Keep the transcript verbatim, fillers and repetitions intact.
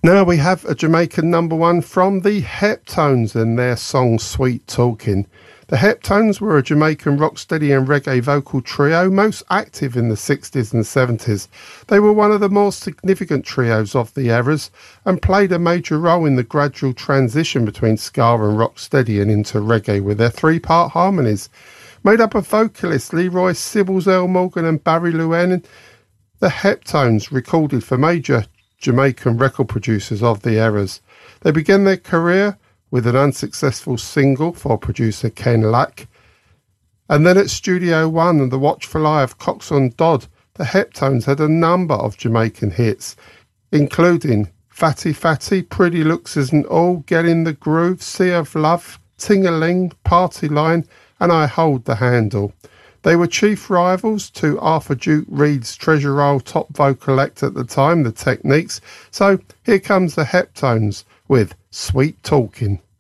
Now we have a Jamaican number one from the Heptones and their song Sweet Talking. The Heptones were a Jamaican rocksteady and reggae vocal trio most active in the sixties and seventies. They were one of the more significant trios of the eras and played a major role in the gradual transition between ska and rocksteady and into reggae with their three-part harmonies. Made up of vocalists Leroy Sibbles, Earl Morgan and Barry Llewellyn, the Heptones recorded for major Jamaican record producers of the eras. They began their career with an unsuccessful single for producer Ken Lack, and then at Studio One and The Watchful Eye of Coxsone Dodd, the Heptones had a number of Jamaican hits, including Fatty Fatty, Pretty Looks Isn't All, Get in the Groove, Sea of Love, Ting-a-Ling, Party Line, and I Hold the Handle. They were chief rivals to Arthur Duke Reid's Treasure Roll top vocal act at the time, The Techniques. So here comes the Heptones with Sweet Talking.